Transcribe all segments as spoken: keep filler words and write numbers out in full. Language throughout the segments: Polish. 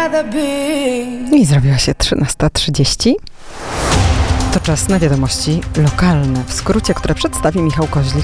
I zrobiła się trzynasta trzydzieści. To czas na wiadomości lokalne, w skrócie, które przedstawi Michał Koźlik.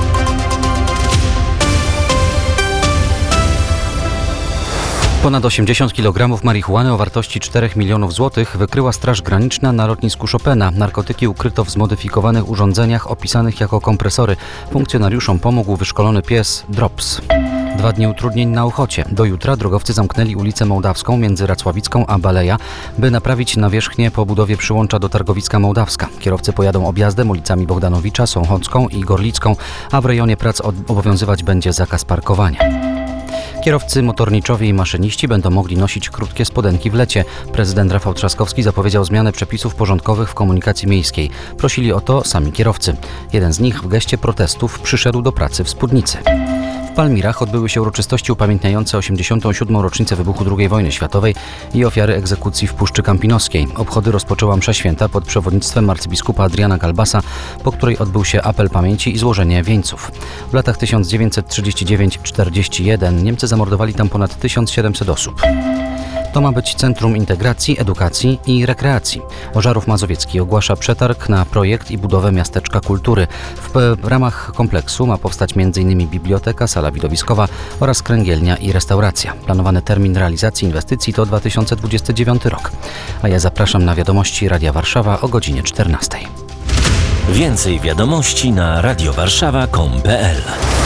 Ponad osiemdziesiąt kilogramów marihuany o wartości czterech milionów złotych wykryła Straż Graniczna na lotnisku Chopina. Narkotyki ukryto w zmodyfikowanych urządzeniach opisanych jako kompresory. Funkcjonariuszom pomógł wyszkolony pies Drops. Dwa dni utrudnień na Ochocie. Do jutra drogowcy zamknęli ulicę Mołdawską między Racławicką a Baleja, by naprawić nawierzchnię po budowie przyłącza do Targowiska Mołdawska. Kierowcy pojadą objazdem ulicami Bogdanowicza, Sąchocką i Gorlicką, a w rejonie prac obowiązywać będzie zakaz parkowania. Kierowcy motorniczowi i maszyniści będą mogli nosić krótkie spodenki w lecie. Prezydent Rafał Trzaskowski zapowiedział zmianę przepisów porządkowych w komunikacji miejskiej. Prosili o to sami kierowcy. Jeden z nich w geście protestów przyszedł do pracy w spódnicy. W Palmirach odbyły się uroczystości upamiętniające osiemdziesiątą siódmą rocznicę wybuchu drugiej wojny światowej i ofiary egzekucji w Puszczy Kampinoskiej. Obchody rozpoczęła msza święta pod przewodnictwem arcybiskupa Adriana Galbasa, po której odbył się apel pamięci i złożenie wieńców. W latach tysiąc dziewięćset trzydziesty dziewiąty do czterdziestego pierwszego Niemcy zamordowali tam ponad tysiąc siedemset osób. To ma być Centrum Integracji, Edukacji i Rekreacji. Ożarów Mazowiecki ogłasza przetarg na projekt i budowę miasteczka kultury. W ramach kompleksu ma powstać m in biblioteka, sala widowiskowa oraz kręgielnia i restauracja. Planowany termin realizacji inwestycji to dwa tysiące dwudziesty dziewiąty rok. A ja zapraszam na wiadomości Radia Warszawa o godzinie czternastej. Więcej wiadomości na radiowarszawa kropka com kropka pe el.